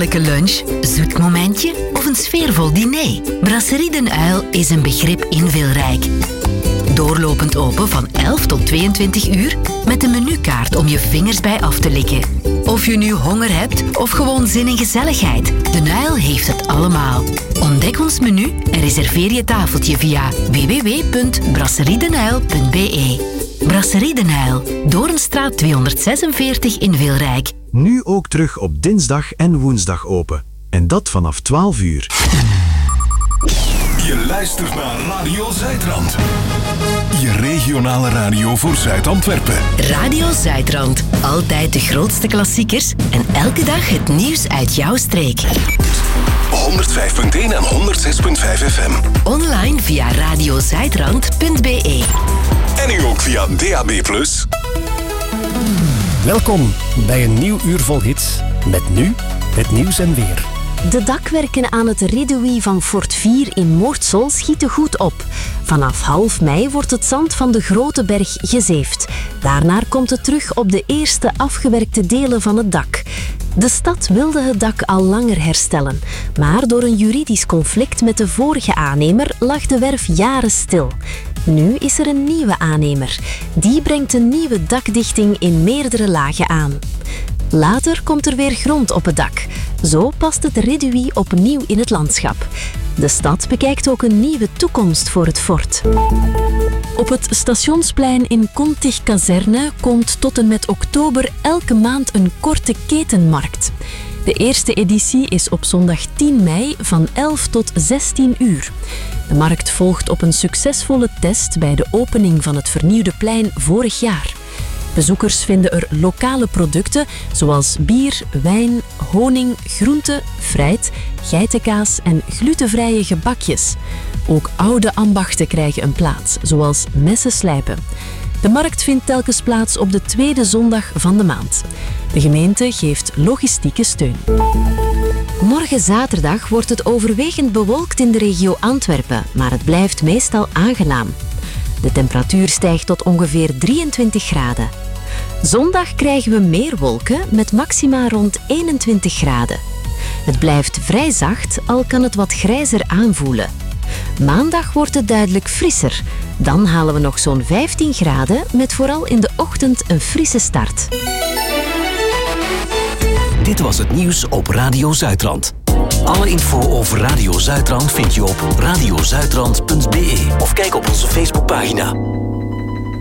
heerlijke lunch, zoet momentje of een sfeervol diner? Brasserie Den Uil is een begrip in Wilrijk. Doorlopend open van 11 tot 22 uur met een menukaart om je vingers bij af te likken. Of je nu honger hebt of gewoon zin in gezelligheid, Den Uil heeft het allemaal. Ontdek ons menu en reserveer je tafeltje via www.brasseriedenuil.be. Brasserie Den Uil, Doornstraat 246 in Wilrijk. Nu ook terug op dinsdag en woensdag open. En dat vanaf 12 uur. Je luistert naar Radio Zuidrand. Je regionale radio voor Zuid-Antwerpen. Radio Zuidrand. Altijd de grootste klassiekers en elke dag het nieuws uit jouw streek. 105.1 en 106.5 FM. Online via radiozuidrand.be. En nu ook via DAB+. Welkom bij een nieuw uur vol hits. Met nu het nieuws en weer. De dakwerken aan het Redouis van Fort 4 in Moortsel schieten goed op. Vanaf half mei wordt het zand van de Grote Berg gezeefd. Daarna komt het terug op de eerste afgewerkte delen van het dak. De stad wilde het dak al langer herstellen, maar door een juridisch conflict met de vorige aannemer lag de werf jaren stil. Nu is er een nieuwe aannemer. Die brengt een nieuwe dakdichting in meerdere lagen aan. Later komt er weer grond op het dak. Zo past het Redouis opnieuw in het landschap. De stad bekijkt ook een nieuwe toekomst voor het fort. Op het Stationsplein in Contig-Kazerne komt tot en met oktober elke maand een korte ketenmarkt. De eerste editie is op zondag 10 mei van 11 tot 16 uur. De markt volgt op een succesvolle test bij de opening van het vernieuwde plein vorig jaar. Bezoekers vinden er lokale producten zoals bier, wijn, honing, groenten, fruit, geitenkaas en glutenvrije gebakjes. Ook oude ambachten krijgen een plaats, zoals messen slijpen. De markt vindt telkens plaats op de tweede zondag van de maand. De gemeente geeft logistieke steun. Morgen zaterdag wordt het overwegend bewolkt in de regio Antwerpen, maar het blijft meestal aangenaam. De temperatuur stijgt tot ongeveer 23 graden. Zondag krijgen we meer wolken met maxima rond 21 graden. Het blijft vrij zacht, al kan het wat grijzer aanvoelen. Maandag wordt het duidelijk frisser. Dan halen we nog zo'n 15 graden met vooral in de ochtend een frisse start. Dit was het nieuws op Radio Zuidrand. Alle info over Radio Zuidrand vind je op radiozuidrand.be of kijk op onze Facebookpagina.